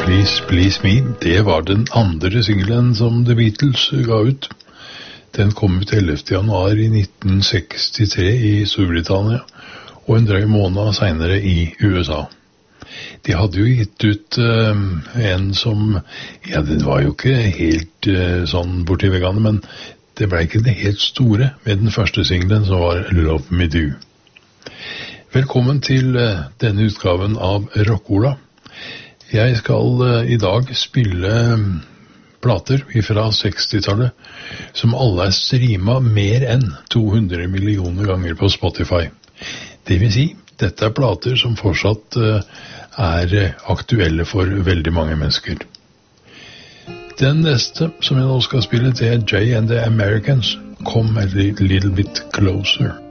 Please Please Me, det var den andre singlen som The Beatles ga ut. Den kom ut 11. januar i 1963 i Storbritannia, og en drøy måned senere i USA. De hadde jo gitt ut en som, ja, den var jo ikke helt sånn borti veggene, men det ble ikke det helt store med den første singlen som var Love Me Do. Velkommen til denne utgaven av Rock-Ola. Jeg skal i dag spille plater fra 60-tallet som alle streamet mer enn 200 millioner ganger på Spotify. Det vil si, dette er plater som fortsatt er aktuelle for veldig mange mennesker. Den neste som jeg nå skal spille, det er Jay and the Americans. Come a little bit closer.